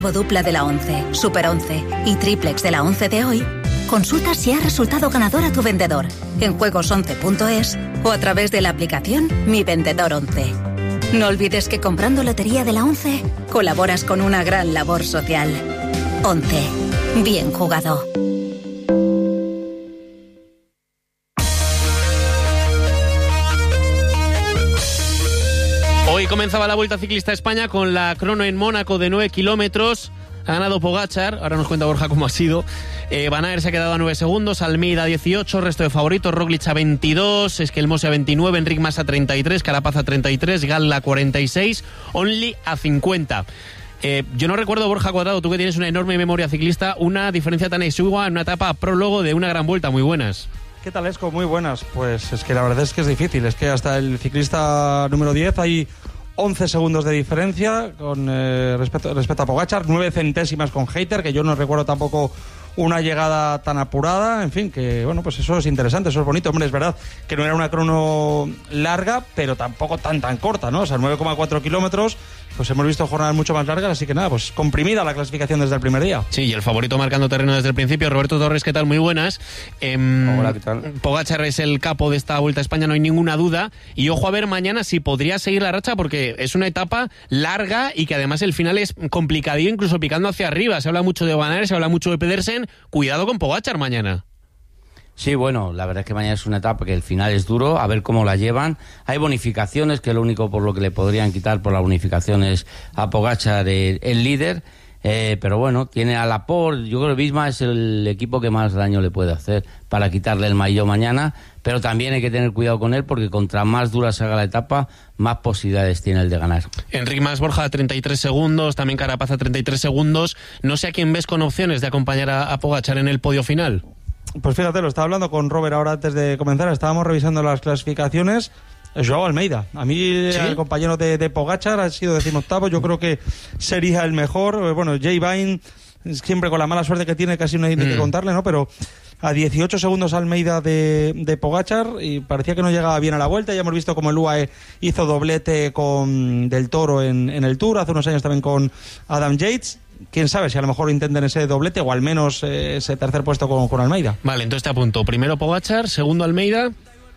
Dupla de la 11, Super 11 y Triplex de la 11 de hoy, consulta si ha resultado ganador a tu vendedor en juegos11.es o a través de la aplicación Mi Vendedor 11. No olvides que comprando Lotería de la 11 colaboras con una gran labor social. 11. Bien jugado. Hoy comenzaba la Vuelta Ciclista a España con la crono en Mónaco de 9 kilómetros. Ha ganado Pogačar, ahora nos cuenta Borja cómo ha sido. Van Aert se ha quedado a 9 segundos, Almeida a 18, resto de favoritos, Roglic a 22, Esquelmose a 29, Enric Mas a 33, Carapaz a 33, Gal a 46, Only a 50. Yo no recuerdo, Borja Cuadrado, tú que tienes una enorme memoria ciclista, una diferencia tan exigua en una etapa prólogo de una gran vuelta. Muy buenas. ¿Qué tal, Esco? Muy buenas. Pues es que la verdad es que es difícil. Es que hasta el ciclista número 10 hay 11 segundos de diferencia con respecto a Pogačar, 9 centésimas con Hayter, que yo no recuerdo tampoco una llegada tan apurada. En fin, que bueno, pues eso es interesante, eso es bonito. Hombre, es verdad que no era una crono larga, pero tampoco tan corta, ¿no? O sea, 9,4 kilómetros, pues hemos visto jornadas mucho más largas, así que nada, pues comprimida la clasificación desde el primer día. Sí, y el favorito marcando terreno desde el principio. Roberto Torres, ¿qué tal? Muy buenas. Hola, ¿qué tal? Pogačar es el capo de esta Vuelta a España, no hay ninguna duda. Y ojo a ver mañana si podría seguir la racha, porque es una etapa larga y que además el final es complicadillo, incluso picando hacia arriba. Se habla mucho de Van Aert, se habla mucho de Pedersen. Cuidado con Pogačar mañana. Sí, bueno, la verdad es que mañana es una etapa que el final es duro, a ver cómo la llevan. Hay bonificaciones, que lo único por lo que le podrían quitar por la bonificación es a Pogačar el líder. Pero bueno, tiene a Laporte. Yo creo que Visma es el equipo que más daño le puede hacer para quitarle el maillot mañana, pero también hay que tener cuidado con él, porque contra más dura se haga la etapa, más posibilidades tiene el de ganar. Enric Mas, Borja a 33 segundos, también Carapaz a 33 segundos. No sé a quién ves con opciones de acompañar a Pogačar en el podio final. Pues fíjate, lo estaba hablando con Robert ahora antes de comenzar, estábamos revisando las clasificaciones. Joao Almeida, a mí ¿sí? El compañero de Pogačar ha sido 18º, yo creo que sería el mejor. Bueno, Jay Vine, siempre con la mala suerte que tiene, casi no hay ni que contarle, ¿no? Pero a 18 segundos Almeida de Pogačar, y parecía que no llegaba bien a la vuelta. Ya hemos visto como el UAE hizo doblete con Del Toro en el Tour, hace unos años también con Adam Yates. Quién sabe si a lo mejor intenten ese doblete o al menos ese tercer puesto con Almeida. Vale, entonces te apunto. Primero Pogačar, segundo Almeida.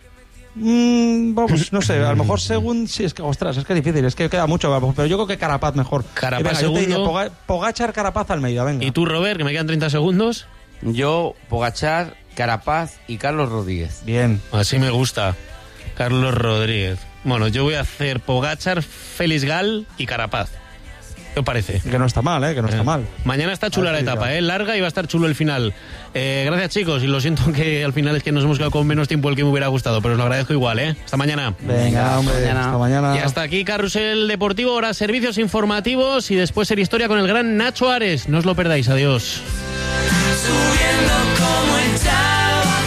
Vamos, no sé, a lo mejor según... Sí, es que, ostras, es que es difícil, es que queda mucho, pero yo creo que Carapaz mejor. Carapaz venga, segundo. Yo te diría Pogačar, Carapaz, Almeida, venga. ¿Y tú, Robert, que me quedan 30 segundos? Yo, Pogačar, Carapaz y Carlos Rodríguez. Bien. Así me gusta. Carlos Rodríguez. Bueno, yo voy a hacer Pogačar, Félix Gal y Carapaz. ¿Qué os parece? Que no está mal, que no está mal. Mañana está chula la etapa, larga, y va a estar chulo el final. Gracias, chicos, y lo siento que al final es que nos hemos quedado con menos tiempo del que me hubiera gustado, pero os lo agradezco igual, Hasta mañana. Venga, hombre, hasta mañana. Y hasta aquí Carrusel Deportivo, ahora servicios informativos y después ser historia con el gran Nacho Ares. No os lo perdáis, adiós. Subiendo como el Chava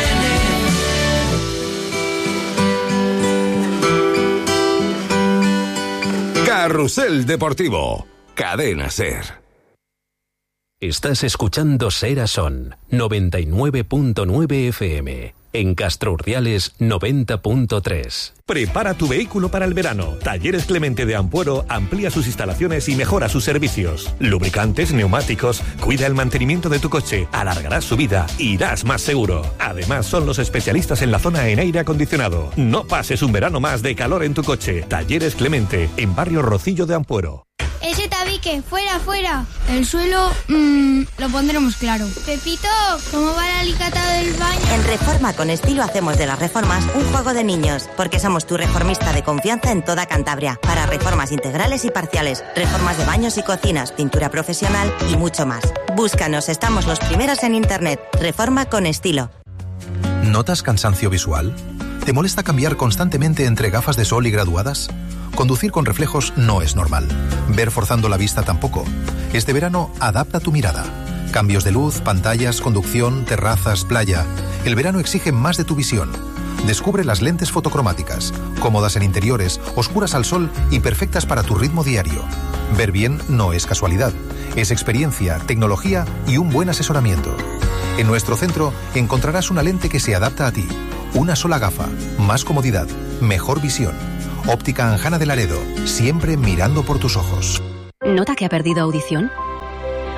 Jiménez. Carrusel Deportivo, Cadena SER. Estás escuchando Ser Son, 99.9 FM. En Castro Urdiales, 90.3. Prepara tu vehículo para el verano. Talleres Clemente de Ampuero amplía sus instalaciones y mejora sus servicios. Lubricantes, neumáticos, cuida el mantenimiento de tu coche, alargarás su vida, irás más seguro. Además, son los especialistas en la zona en aire acondicionado. No pases un verano más de calor en tu coche. Talleres Clemente, en Barrio Rocillo de Ampuero. Ese tabique, fuera. El suelo, lo pondremos claro. Pepito, ¿cómo va el alicatado del baño? En Reforma con Estilo hacemos de las reformas un juego de niños, porque somos tu reformista de confianza en toda Cantabria. Para reformas integrales y parciales, reformas de baños y cocinas, pintura profesional y mucho más. Búscanos, estamos los primeros en internet. Reforma con Estilo. ¿Notas cansancio visual? ¿Te molesta cambiar constantemente entre gafas de sol y graduadas? Conducir con reflejos no es normal. Ver forzando la vista tampoco. Este verano, adapta tu mirada. Cambios de luz, pantallas, conducción, terrazas, playa. El verano exige más de tu visión. Descubre las lentes fotocromáticas, cómodas en interiores, oscuras al sol y perfectas para tu ritmo diario. Ver bien no es casualidad. Es experiencia, tecnología y un buen asesoramiento. En nuestro centro encontrarás una lente que se adapta a ti. Una sola gafa, más comodidad, mejor visión. Óptica Anjana de Laredo, siempre mirando por tus ojos. ¿Nota que ha perdido audición?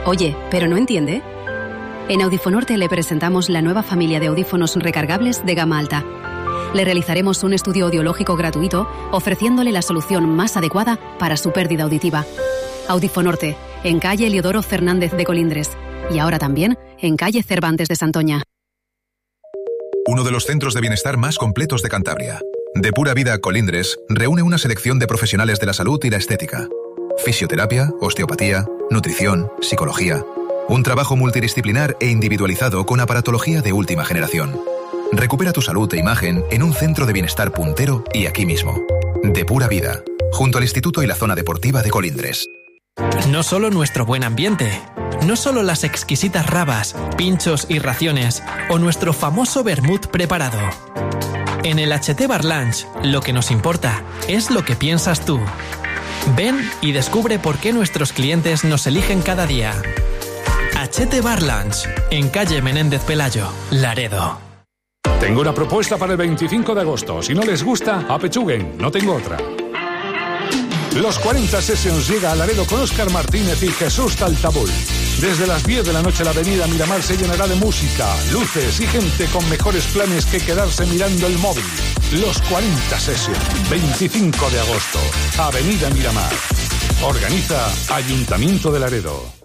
Oye, ¿pero no entiende? En Audifonorte le presentamos la nueva familia de audífonos recargables de gama alta. Le realizaremos un estudio audiológico gratuito, ofreciéndole la solución más adecuada para su pérdida auditiva. Audifonorte, en calle Eliodoro Fernández de Colindres. Y ahora también en calle Cervantes de Santoña. Uno de los centros de bienestar más completos de Cantabria. De Pura Vida Colindres reúne una selección de profesionales de la salud y la estética. Fisioterapia, osteopatía, nutrición, psicología. Un trabajo multidisciplinar e individualizado con aparatología de última generación. Recupera tu salud e imagen en un centro de bienestar puntero y aquí mismo. De Pura Vida, junto al Instituto y la Zona Deportiva de Colindres. No solo nuestro buen ambiente, no solo las exquisitas rabas, pinchos y raciones, o nuestro famoso vermut preparado. En el HT Bar Lunch, lo que nos importa es lo que piensas tú. Ven y descubre por qué nuestros clientes nos eligen cada día. HT Bar Lunch, en calle Menéndez Pelayo, Laredo. Tengo una propuesta para el 25 de agosto. Si no les gusta, apechuguen, no tengo otra. Los 40 Sessions llega a Laredo con Óscar Martínez y Jesús Taltabul. Desde las 10 de la noche la avenida Miramar se llenará de música, luces y gente con mejores planes que quedarse mirando el móvil. Los 40 Sessions, 25 de agosto, avenida Miramar. Organiza Ayuntamiento de Laredo.